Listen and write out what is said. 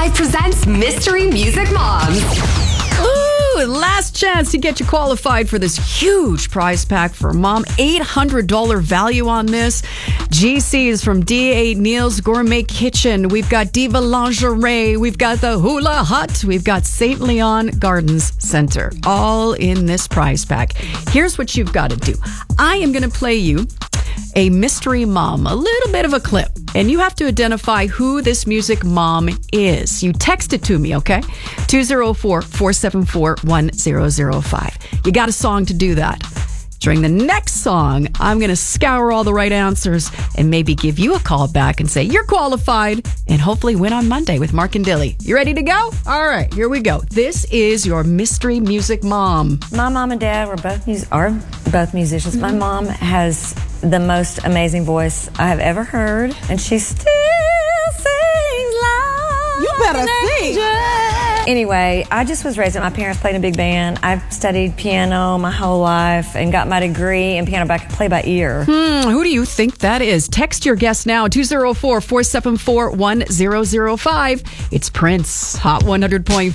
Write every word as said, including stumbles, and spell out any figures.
five presents Mystery Music Moms. Ooh, last chance to get you qualified for this huge prize pack for mom. eight hundred dollars value on this. G C is from D A Neil's Gourmet Kitchen. We've got Diva Lingerie. We've got the Hula Hut. We've got Saint Leon Gardens Center. All in this prize pack. Here's what you've got to do. I am going to play you a mystery mom, a little bit of a clip, and you have to identify who this music mom is. You text it to me, okay? two oh four, four seven four, one oh oh five. You got a song to do that. During the next song, I'm going to scour all the right answers and maybe give you a call back and say, you're qualified, and hopefully win on Monday with Mark and Dilly. You ready to go? All right, here we go. This is your mystery music mom. My mom and dad were both mus- are both musicians. Mm-hmm. My mom has the most amazing voice I have ever heard, and she still sings like You better an sing. angel. Anyway, I just was raised. My parents played in a big band. I've studied piano my whole life and got my degree in piano. Back play by ear. Hmm, who do you think that is? Text your guess now, two oh four, four seven four, one oh oh five. It's Prince, Hot one hundred point five.